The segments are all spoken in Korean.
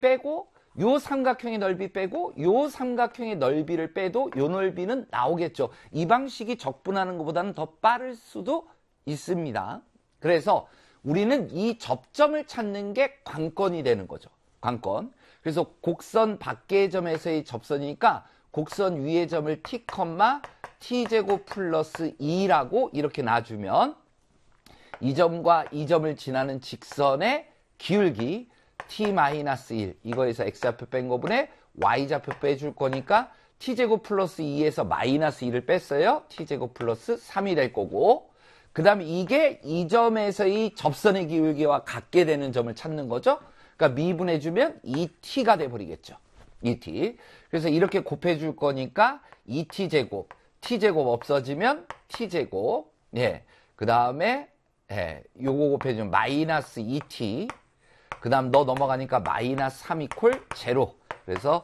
빼고 요 삼각형의 넓이 빼고 요 삼각형의 넓이를 빼도 요 넓이는 나오겠죠. 이 방식이 적분하는 것보다는 더 빠를 수도 있습니다. 그래서 우리는 이 접점을 찾는 게 관건이 되는 거죠. 관건. 그래서 곡선 밖의 점에서의 접선이니까 곡선 위의 점을 t, t제곱 플러스 2라고 이렇게 놔주면 이 점과 이 점을 지나는 직선의 기울기 t-1 이거에서 x좌표 뺀 거분에 y좌표 빼줄 거니까 t제곱 플러스 2에서 마이너스 2를 뺐어요. t제곱 플러스 3이 될 거고 그 다음에 이게 이 점에서의 접선의 기울기와 같게 되는 점을 찾는 거죠. 그러니까 미분해주면 2t가 돼버리겠죠. 2t. 그래서 이렇게 곱해줄 거니까 2t제곱 t제곱 없어지면 t제곱 예. 그 다음에 예, 요거 곱해주면 마이너스 2t 그 다음 너 넘어가니까 마이너스 3 이퀄 제로. 그래서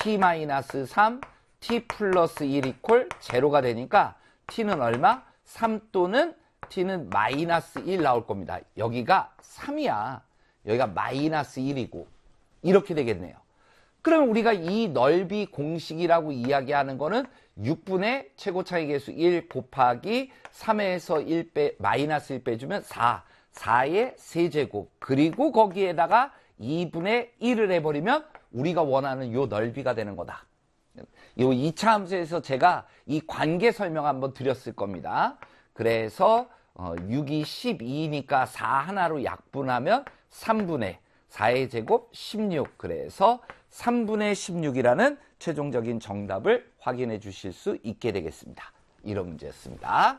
t-3 t 플러스 1 이퀄 제로가 되니까 t는 얼마? 3 또는 t는 마이너스 1 나올 겁니다. 여기가 3이야. 여기가 마이너스 1이고 이렇게 되겠네요. 그럼 우리가 이 넓이 공식이라고 이야기하는 거는 6분의 최고차이 계수 1 곱하기 3에서 1 빼, 마이너스 1 빼주면 4. 4의 세제곱 그리고 거기에다가 2분의 1을 해버리면 우리가 원하는 요 넓이가 되는 거다. 요 2차 함수에서 제가 이 관계 설명 한번 드렸을 겁니다. 그래서 6이 12니까 4 하나로 약분하면 3분의 4의 제곱 16 그래서 3분의 16이라는 최종적인 정답을 확인해 주실 수 있게 되겠습니다. 이런 문제였습니다.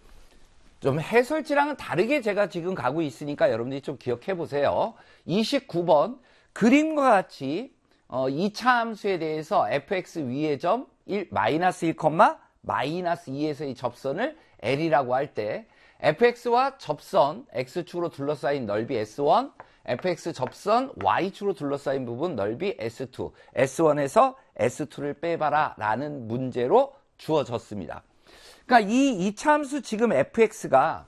좀 해설지랑은 다르게 제가 지금 가고 있으니까 여러분들이 좀 기억해 보세요. 29번 그림과 같이 2차 함수에 대해서 fx 위의 점 마이너스 1, 마이너스 2에서의 접선을 L이라고 할 때 fx와 접선 x축으로 둘러싸인 넓이 S1 fx 접선 y축으로 둘러싸인 부분 넓이 S2 S1에서 S2를 빼봐라 라는 문제로 주어졌습니다. 그러니까 이 2차 함수 지금 fx가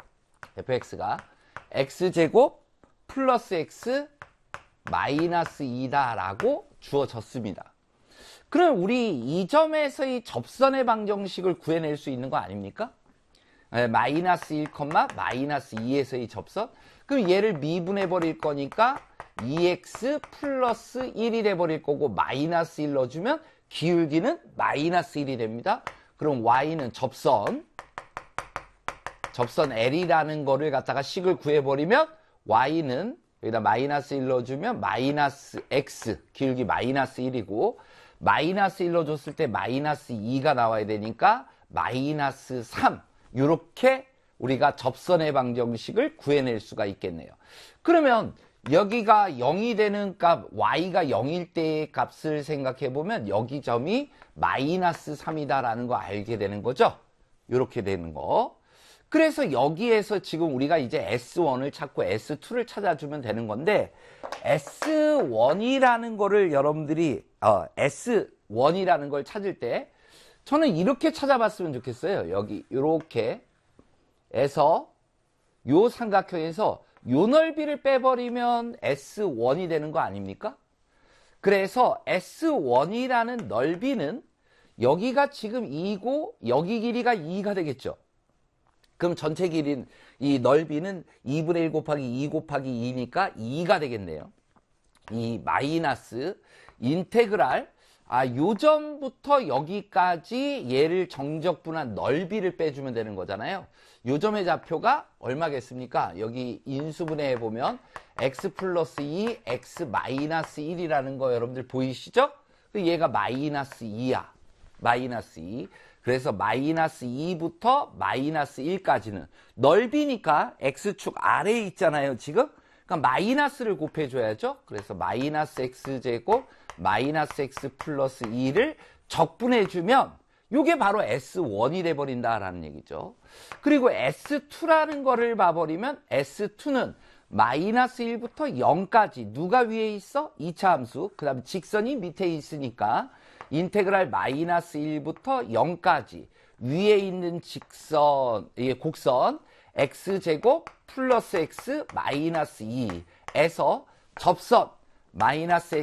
x제곱 플러스 x 마이너스 2다라고 주어졌습니다. 그럼 우리 이 점에서의 접선의 방정식을 구해낼 수 있는 거 아닙니까? 마이너스 1, 마이너스 2에서의 접선. 그럼 얘를 미분해 버릴 거니까 2x 플러스 1이 돼버릴 거고 마이너스 1 넣어주면 기울기는 마이너스 1이 됩니다. 그럼 y는 접선 L이라는 거를 갖다가 식을 구해버리면 y는 여기다 마이너스 1 넣어주면 마이너스 x 기울기 마이너스 1이고 마이너스 1 넣어줬을 때 마이너스 2가 나와야 되니까 마이너스 3 이렇게 우리가 접선의 방정식을 구해낼 수가 있겠네요. 그러면 여기가 0이 되는 값 y가 0일 때의 값을 생각해 보면 여기 점이 마이너스 3이다 라는 거 알게 되는 거죠. 이렇게 되는 거. 그래서 여기에서 지금 우리가 이제 S1을 찾고 S2를 찾아주면 되는 건데 S1이라는 거를 여러분들이 S1이라는 걸 찾을 때 저는 이렇게 찾아봤으면 좋겠어요. 여기 이렇게 해서 요 삼각형에서 요 넓이를 빼버리면 S1이 되는 거 아닙니까? 그래서 S1이라는 넓이는 여기가 지금 2고 여기 길이가 2가 되겠죠. 그럼 전체 길이는 이 넓이는 2분의 1 곱하기 2 곱하기 2니까 2가 되겠네요. 이 마이너스 인테그랄 요 점부터 여기까지 얘를 정적분한 넓이를 빼주면 되는 거잖아요. 요 점의 좌표가 얼마겠습니까? 여기 인수분해 해보면 x 플러스 2, x 마이너스 1이라는 거 여러분들 보이시죠? 얘가 마이너스 2야. 마이너스 2. 그래서 마이너스 2부터 마이너스 1까지는 넓이니까 x축 아래에 있잖아요, 지금? 그러니까 마이너스를 곱해줘야죠. 그래서 마이너스 x제곱 마이너스 x 플러스 2를 적분해주면 이게 바로 S1이 돼버린다라는 얘기죠. 그리고 S2라는 거를 봐버리면 S2는 마이너스 1부터 0까지 누가 위에 있어? 2차 함수. 그 다음 직선이 밑에 있으니까 인테그랄 마이너스 1부터 0까지 위에 있는 직선, 곡선 x제곱 플러스 x 마이너스 2에서 접선 마이너스